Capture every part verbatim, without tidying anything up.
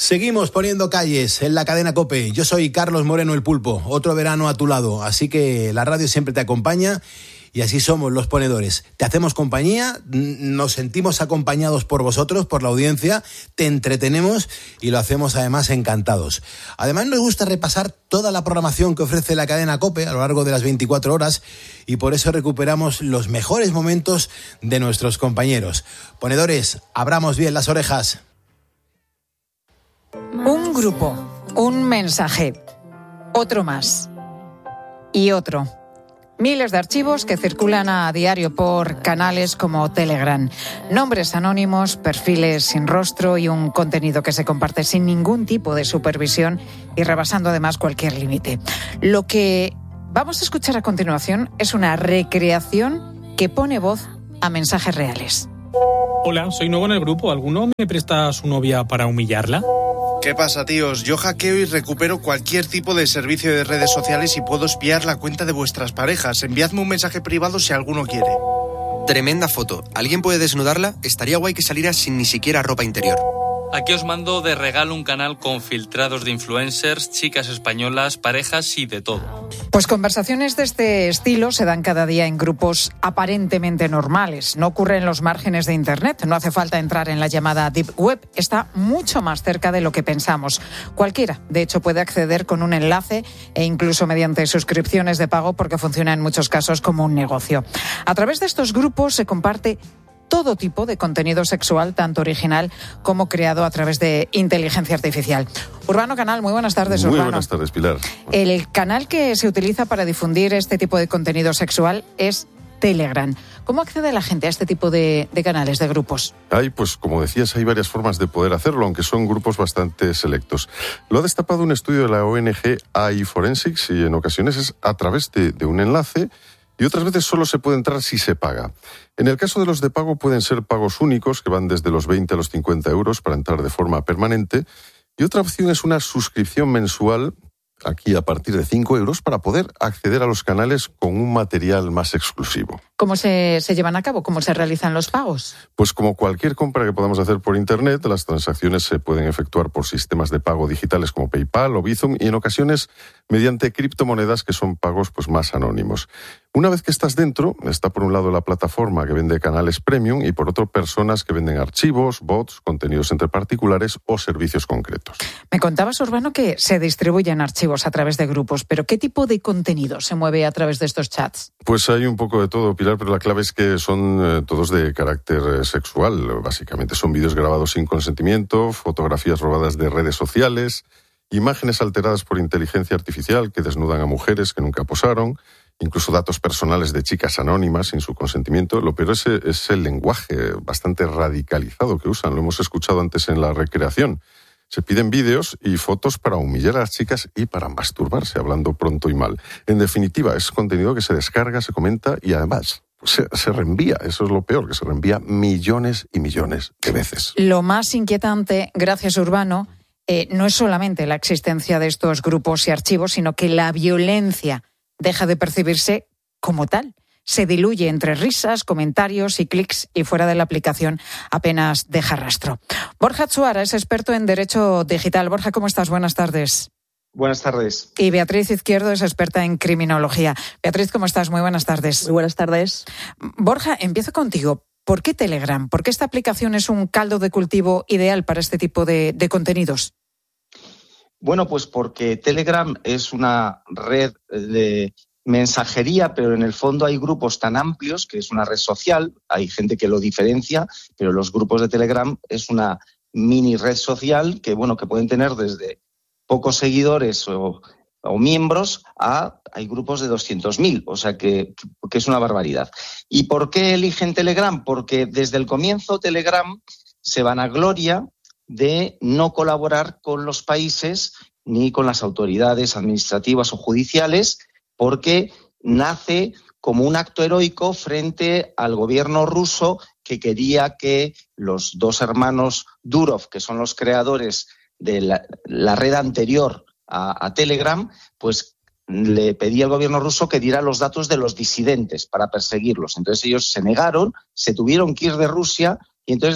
Seguimos poniendo calles en la cadena COPE. Yo soy Carlos Moreno el Pulpo, otro verano a tu lado, así que la radio siempre te acompaña y así somos los ponedores. Te hacemos compañía, nos sentimos acompañados por vosotros, por la audiencia, te entretenemos y lo hacemos además encantados. Además nos gusta repasar toda la programación que ofrece la cadena COPE a lo largo de las veinticuatro horas y por eso recuperamos los mejores momentos de nuestros compañeros. Ponedores, abramos bien las orejas. Un grupo, un mensaje, otro más y otro. Miles de archivos que circulan a diario por canales como Telegram. Nombres anónimos, perfiles sin rostro y un contenido que se comparte sin ningún tipo de supervisión y rebasando además cualquier límite. Lo que vamos a escuchar a continuación es una recreación que pone voz a mensajes reales. Hola, soy nuevo en el grupo. ¿Alguno me presta a su novia para humillarla? ¿Qué pasa, tíos? Yo hackeo y recupero cualquier tipo de servicio de redes sociales y puedo espiar la cuenta de vuestras parejas. Enviadme un mensaje privado si alguno quiere. Tremenda foto. ¿Alguien puede desnudarla? Estaría guay que saliera sin ni siquiera ropa interior. Aquí os mando de regalo un canal con filtrados de influencers, chicas españolas, parejas y de todo. Pues conversaciones de este estilo se dan cada día en grupos aparentemente normales. No ocurre en los márgenes de Internet. No hace falta entrar en la llamada Deep Web. Está mucho más cerca de lo que pensamos. Cualquiera, de hecho, puede acceder con un enlace e incluso mediante suscripciones de pago porque funciona en muchos casos como un negocio. A través de estos grupos se comparte todo tipo de contenido sexual, tanto original como creado a través de inteligencia artificial. Urbano Canal, muy buenas tardes, Urbano. Muy buenas tardes, Pilar. El canal que se utiliza para difundir este tipo de contenido sexual es Telegram. ¿Cómo accede la gente a este tipo de, de canales, de grupos? Hay, pues como decías, hay varias formas de poder hacerlo, aunque son grupos bastante selectos. Lo ha destapado un estudio de la O N G A I Forensics y en ocasiones es a través de, de un enlace y otras veces solo se puede entrar si se paga. En el caso de los de pago pueden ser pagos únicos que van desde los veinte a los cincuenta euros para entrar de forma permanente y otra opción es una suscripción mensual, aquí a partir de cinco euros, para poder acceder a los canales con un material más exclusivo. ¿Cómo se, se llevan a cabo? ¿Cómo se realizan los pagos? Pues como cualquier compra que podamos hacer por Internet, las transacciones se pueden efectuar por sistemas de pago digitales como PayPal o Bizum y en ocasiones mediante criptomonedas que son pagos pues más anónimos. Una vez que estás dentro, está por un lado la plataforma que vende canales premium y por otro personas que venden archivos, bots, contenidos entre particulares o servicios concretos. Me contabas, Urbano, que se distribuyen archivos a través de grupos, pero ¿qué tipo de contenido se mueve a través de estos chats? Pues hay un poco de todo, Pilar, pero la clave es que son eh, todos de carácter eh, sexual. Básicamente son vídeos grabados sin consentimiento, fotografías robadas de redes sociales, imágenes alteradas por inteligencia artificial que desnudan a mujeres que nunca posaron, incluso datos personales de chicas anónimas sin su consentimiento. Lo peor es, es el lenguaje bastante radicalizado que usan. Lo hemos escuchado antes en la recreación. Se piden vídeos y fotos para humillar a las chicas y para masturbarse, hablando pronto y mal. En definitiva, es contenido que se descarga, se comenta y además se, se reenvía. Eso es lo peor, que se reenvía millones y millones de veces. Lo más inquietante, gracias Urbano, eh, no es solamente la existencia de estos grupos y archivos, sino que la violencia deja de percibirse como tal. Se diluye entre risas, comentarios y clics y fuera de la aplicación apenas deja rastro. Borja Tsuara es experto en Derecho Digital. Borja, ¿cómo estás? Buenas tardes. Buenas tardes. Y Beatriz Izquierdo es experta en criminología. Beatriz, ¿cómo estás? Muy buenas tardes. Muy buenas tardes. Borja, empiezo contigo. ¿Por qué Telegram? ¿Por qué esta aplicación es un caldo de cultivo ideal para este tipo de, de contenidos? Bueno, pues porque Telegram es una red de mensajería, pero en el fondo hay grupos tan amplios que es una red social, hay gente que lo diferencia, pero los grupos de Telegram es una mini red social que, bueno, que pueden tener desde pocos seguidores o, o miembros a hay grupos de doscientos mil, o sea que, que es una barbaridad. ¿Y por qué eligen Telegram? Porque desde el comienzo Telegram se vanagloria de no colaborar con los países ni con las autoridades administrativas o judiciales, porque nace como un acto heroico frente al gobierno ruso que quería que los dos hermanos Durov, que son los creadores de la, la red anterior a, a Telegram, pues le pedía al gobierno ruso que diera los datos de los disidentes para perseguirlos. Entonces ellos se negaron, se tuvieron que ir de Rusia y entonces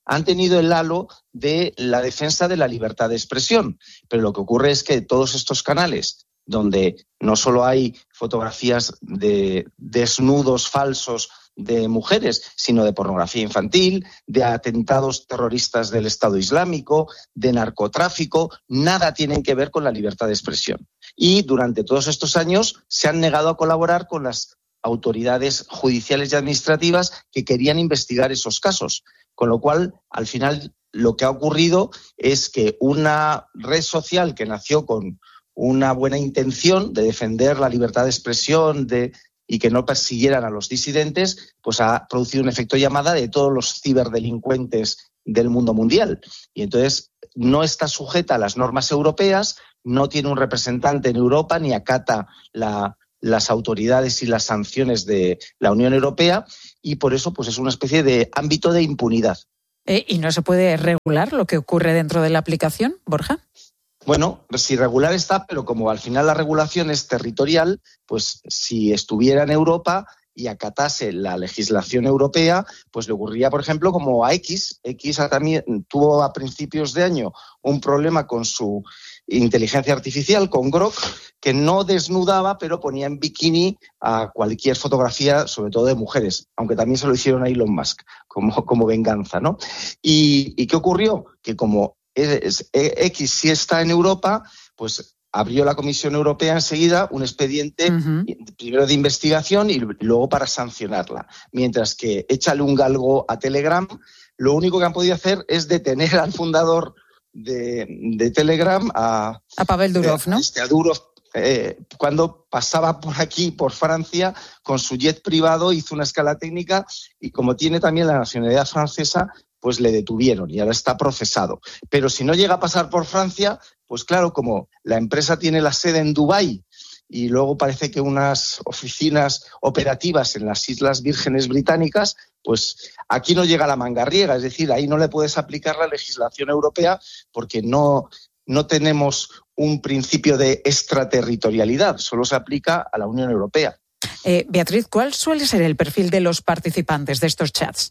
han tenido el halo de la defensa de la libertad de expresión. Pero lo que ocurre es que todos estos canales, donde no solo hay fotografías de desnudos falsos de mujeres, sino de pornografía infantil, de atentados terroristas del Estado Islámico, de narcotráfico, nada tienen que ver con la libertad de expresión. Y durante todos estos años se han negado a colaborar con las autoridades judiciales y administrativas que querían investigar esos casos. Con lo cual, al final, lo que ha ocurrido es que una red social que nació con una buena intención de defender la libertad de expresión, de y que no persiguieran a los disidentes, pues ha producido un efecto llamada de todos los ciberdelincuentes del mundo mundial. Y entonces no está sujeta a las normas europeas, no tiene un representante en Europa ni acata la, las autoridades y las sanciones de la Unión Europea, y por eso pues es una especie de ámbito de impunidad. Eh, ¿Y no se puede regular lo que ocurre dentro de la aplicación, Borja? Bueno, si regular está, pero como al final la regulación es territorial, pues si estuviera en Europa y acatase la legislación europea, pues le ocurriría, por ejemplo, como a X. X también tuvo a principios de año un problema con su inteligencia artificial, con Grok, que no desnudaba, pero ponía en bikini a cualquier fotografía, sobre todo de mujeres, aunque también se lo hicieron a Elon Musk, como, como venganza, ¿no? ¿Y, y qué ocurrió? Que como es, es, X sí está en Europa, pues abrió la Comisión Europea enseguida un expediente, uh-huh. primero de investigación y luego para sancionarla. Mientras que échale un galgo a Telegram, lo único que han podido hacer es detener al fundador de, de Telegram, a, a Pavel Durov, ¿no? Este, a Durov, eh, cuando pasaba por aquí, por Francia, con su jet privado, hizo una escala técnica y como tiene también la nacionalidad francesa, pues le detuvieron y ahora está procesado. Pero si no llega a pasar por Francia, pues claro, como la empresa tiene la sede en Dubái y luego parece que unas oficinas operativas en las Islas Vírgenes Británicas, pues aquí no llega la mangarriega, es decir, ahí no le puedes aplicar la legislación europea porque no, no tenemos un principio de extraterritorialidad, solo se aplica a la Unión Europea. Eh, Beatriz, ¿cuál suele ser el perfil de los participantes de estos chats?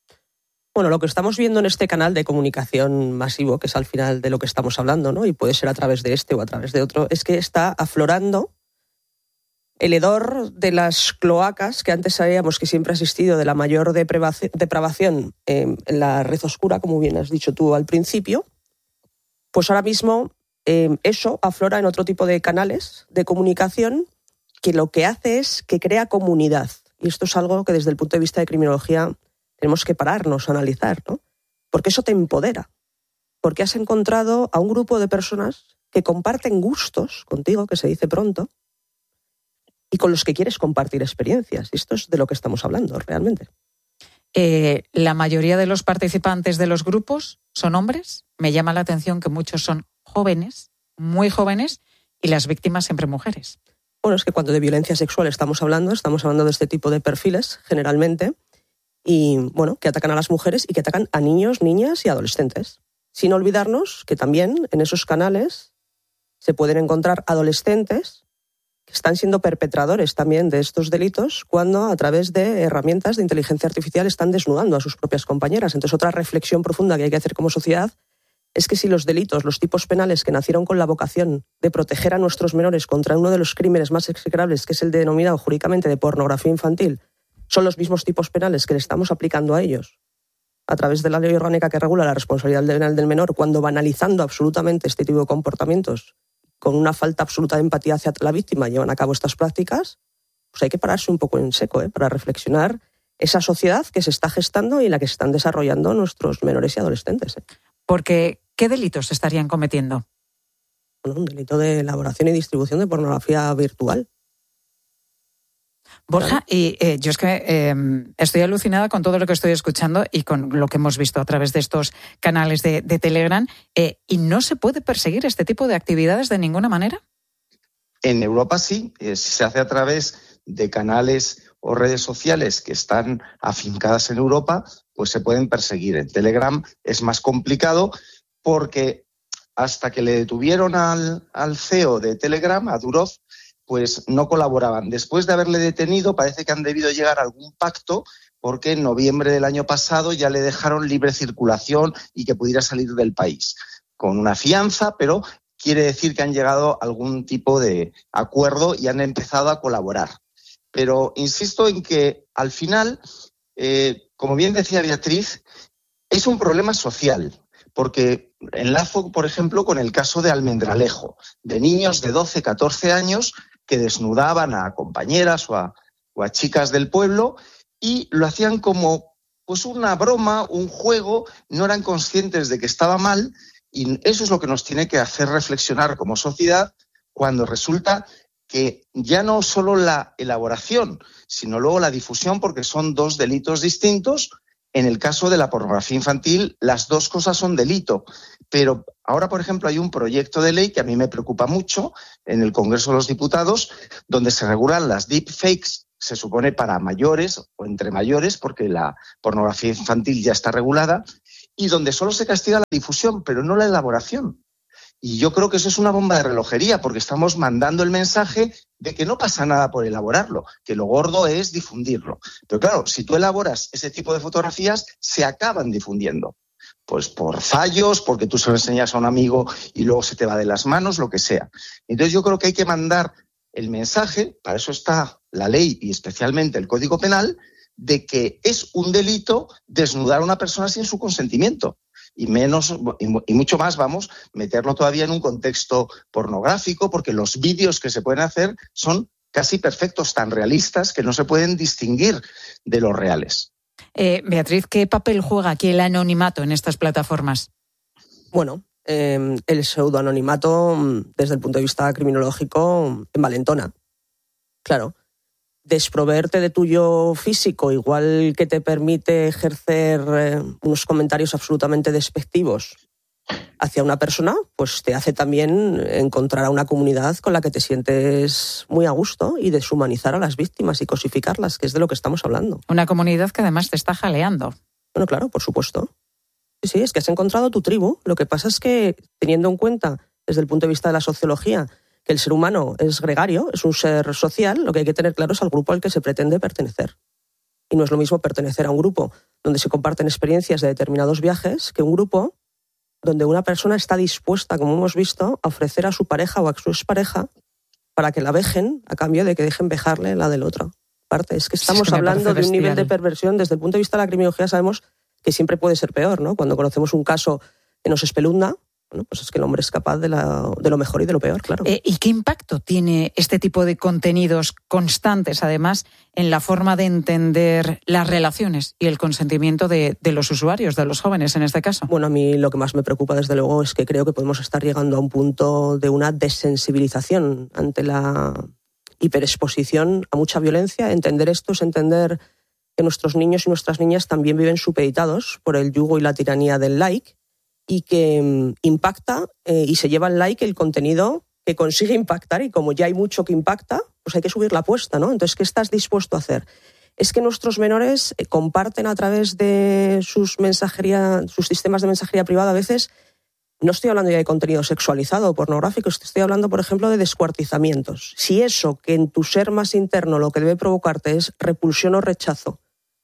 Bueno, lo que estamos viendo en este canal de comunicación masivo, que es al final de lo que estamos hablando, ¿no? Y puede ser a través de este o a través de otro, es que está aflorando el hedor de las cloacas que antes sabíamos que siempre ha existido, de la mayor depravación eh, en la red oscura, como bien has dicho tú al principio. Pues ahora mismo eh, eso aflora en otro tipo de canales de comunicación que lo que hace es que crea comunidad. Y esto es algo que desde el punto de vista de criminología tenemos que pararnos a analizar, ¿no? Porque eso te empodera. Porque has encontrado a un grupo de personas que comparten gustos contigo, que se dice pronto, y con los que quieres compartir experiencias. Y esto es de lo que estamos hablando realmente. Eh, ¿La mayoría de los participantes de los grupos son hombres? Me llama la atención que muchos son jóvenes, muy jóvenes, y las víctimas siempre mujeres. Bueno, es que cuando de violencia sexual estamos hablando, estamos hablando de este tipo de perfiles, generalmente, y bueno, que atacan a las mujeres y que atacan a niños, niñas y adolescentes. Sin olvidarnos que también en esos canales se pueden encontrar adolescentes que están siendo perpetradores también de estos delitos cuando a través de herramientas de inteligencia artificial están desnudando a sus propias compañeras. Entonces, otra reflexión profunda que hay que hacer como sociedad es que si los delitos, los tipos penales que nacieron con la vocación de proteger a nuestros menores contra uno de los crímenes más execrables, que es el denominado jurídicamente de pornografía infantil, son los mismos tipos penales que le estamos aplicando a ellos a través de la ley orgánica que regula la responsabilidad penal del menor, cuando banalizando absolutamente este tipo de comportamientos, con una falta absoluta de empatía hacia la víctima, llevan a cabo estas prácticas, pues hay que pararse un poco en seco, ¿eh? Para reflexionar esa sociedad que se está gestando y en la que se están desarrollando nuestros menores y adolescentes, ¿eh? Porque, ¿qué delitos estarían cometiendo? Bueno, un delito de elaboración y distribución de pornografía virtual. Borja, claro. y eh, yo es que eh, estoy alucinada con todo lo que estoy escuchando y con lo que hemos visto a través de estos canales de, de Telegram. Eh, ¿Y no se puede perseguir este tipo de actividades de ninguna manera? En Europa sí, eh, se hace a través de canales o redes sociales que están afincadas en Europa, pues se pueden perseguir. En Telegram es más complicado porque hasta que le detuvieron al, al C E O de Telegram, a Durov, pues no colaboraban. Después de haberle detenido, parece que han debido llegar a algún pacto porque en noviembre del año pasado ya le dejaron libre circulación y que pudiera salir del país, con una fianza, pero quiere decir que han llegado a algún tipo de acuerdo y han empezado a colaborar. Pero insisto en que al final, eh, como bien decía Beatriz, es un problema social, porque enlazo, por ejemplo, con el caso de Almendralejo, de niños de doce, catorce años que desnudaban a compañeras o a, o a chicas del pueblo y lo hacían como pues una broma, un juego, no eran conscientes de que estaba mal, y eso es lo que nos tiene que hacer reflexionar como sociedad cuando resulta que ya no solo la elaboración, sino luego la difusión, porque son dos delitos distintos. En el caso de la pornografía infantil, las dos cosas son delito. Pero ahora, por ejemplo, hay un proyecto de ley que a mí me preocupa mucho en el Congreso de los Diputados, donde se regulan las deepfakes, se supone para mayores o entre mayores, porque la pornografía infantil ya está regulada, y donde solo se castiga la difusión, pero no la elaboración. Y yo creo que eso es una bomba de relojería, porque estamos mandando el mensaje de que no pasa nada por elaborarlo, que lo gordo es difundirlo. Pero claro, si tú elaboras ese tipo de fotografías, se acaban difundiendo. Pues por fallos, porque tú se lo enseñas a un amigo y luego se te va de las manos, lo que sea. Entonces yo creo que hay que mandar el mensaje, para eso está la ley y especialmente el Código Penal, de que es un delito desnudar a una persona sin su consentimiento. Y menos y mucho más, vamos, meterlo todavía en un contexto pornográfico, porque los vídeos que se pueden hacer son casi perfectos, tan realistas que no se pueden distinguir de los reales. Eh, Beatriz, ¿qué papel juega aquí el anonimato en estas plataformas? Bueno, eh, el pseudoanonimato, desde el punto de vista criminológico, envalentona. Claro. Desproveerte de tu yo físico, igual que te permite ejercer eh, unos comentarios absolutamente despectivos hacia una persona, pues te hace también encontrar a una comunidad con la que te sientes muy a gusto y deshumanizar a las víctimas y cosificarlas, que es de lo que estamos hablando. Una comunidad que además te está jaleando. Bueno, claro, por supuesto. Sí, sí, es que has encontrado tu tribu. Lo que pasa es que, teniendo en cuenta, desde el punto de vista de la sociología, que el ser humano es gregario, es un ser social, lo que hay que tener claro es al grupo al que se pretende pertenecer. Y no es lo mismo pertenecer a un grupo donde se comparten experiencias de determinados viajes que un grupo donde una persona está dispuesta, como hemos visto, a ofrecer a su pareja o a su expareja para que la vejen a cambio de que dejen vejarle la del otro. Aparte, es que estamos es que hablando de un nivel de perversión. Desde el punto de vista de la criminología sabemos que siempre puede ser peor, ¿no? Cuando conocemos un caso que nos espelunda, bueno, pues es que el hombre es capaz de, la, de lo mejor y de lo peor, claro. Eh, ¿Y qué impacto tiene este tipo de contenidos constantes, además, en la forma de entender las relaciones y el consentimiento de, de los usuarios, de los jóvenes en este caso? Bueno, a mí lo que más me preocupa, desde luego, es que creo que podemos estar llegando a un punto de una desensibilización ante la hiperexposición a mucha violencia. Entender esto es entender que nuestros niños y nuestras niñas también viven supeditados por el yugo y la tiranía del like, y que impacta eh, y se lleva el like el contenido que consigue impactar, y como ya hay mucho que impacta, pues hay que subir la apuesta, ¿no? Entonces, ¿qué estás dispuesto a hacer? Es que nuestros menores comparten a través de sus mensajería, sus sistemas de mensajería privada a veces, no estoy hablando ya de contenido sexualizado o pornográfico, estoy hablando, por ejemplo, de descuartizamientos. Si eso que en tu ser más interno lo que debe provocarte es repulsión o rechazo,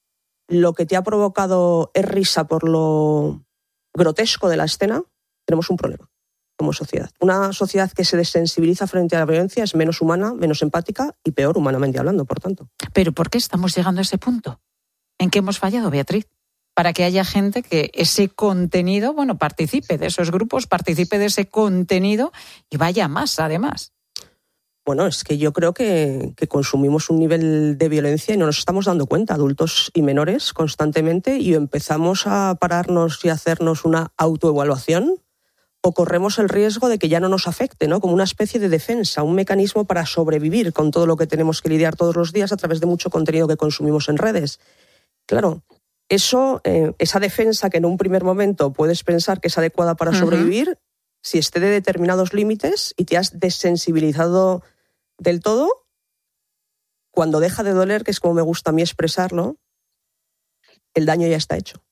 lo que te ha provocado es risa por lo grotesco de la escena, tenemos un problema como sociedad. Una sociedad que se desensibiliza frente a la violencia es menos humana, menos empática y peor humanamente hablando, por tanto. ¿Pero por qué estamos llegando a ese punto? ¿En qué hemos fallado, Beatriz? Para que haya gente que ese contenido, bueno, participe de esos grupos, participe de ese contenido y vaya más, además. Bueno, es que yo creo que, que consumimos un nivel de violencia y no nos estamos dando cuenta, adultos y menores, constantemente, y empezamos a pararnos y a hacernos una autoevaluación, o corremos el riesgo de que ya no nos afecte, ¿no? Como una especie de defensa, un mecanismo para sobrevivir con todo lo que tenemos que lidiar todos los días a través de mucho contenido que consumimos en redes. Claro, eso, eh, esa defensa que en un primer momento puedes pensar que es adecuada para uh-huh. sobrevivir, si esté de determinados límites y te has desensibilizado del todo, cuando deja de doler, que es como me gusta a mí expresarlo, el daño ya está hecho.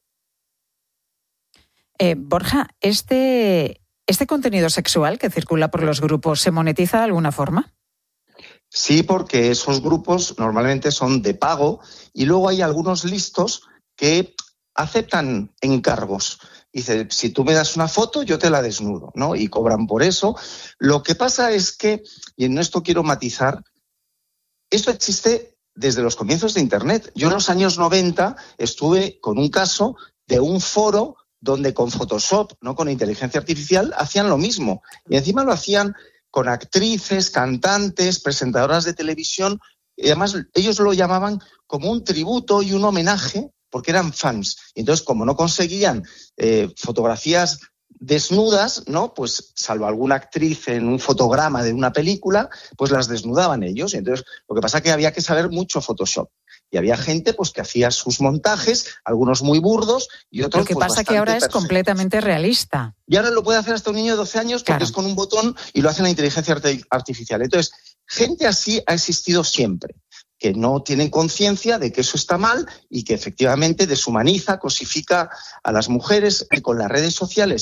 Eh, Borja, ¿este, ¿este contenido sexual que circula por los grupos se monetiza de alguna forma? Sí, porque esos grupos normalmente son de pago y luego hay algunos listos que aceptan encargos. Dice, si tú me das una foto, yo te la desnudo, ¿no? Y cobran por eso. Lo que pasa es que, y en esto quiero matizar, esto existe desde los comienzos de Internet. Yo en los años noventa estuve con un caso de un foro donde con Photoshop, no con inteligencia artificial, hacían lo mismo. Y encima lo hacían con actrices, cantantes, presentadoras de televisión. Y además ellos lo llamaban como un tributo y un homenaje porque eran fans. Y entonces, como no conseguían eh, fotografías desnudas, ¿no? Pues salvo alguna actriz en un fotograma de una película, pues las desnudaban ellos. Y entonces, lo que pasa es que había que saber mucho Photoshop. Y había gente pues que hacía sus montajes, algunos muy burdos y otros Lo que pues, pasa que ahora perfectos. Es completamente realista. Y ahora lo puede hacer hasta un niño de doce años porque Claro. es con un botón y lo hace la inteligencia artificial. Entonces, gente así ha existido siempre, que no tienen conciencia de que eso está mal y que efectivamente deshumaniza, cosifica a las mujeres y con las redes sociales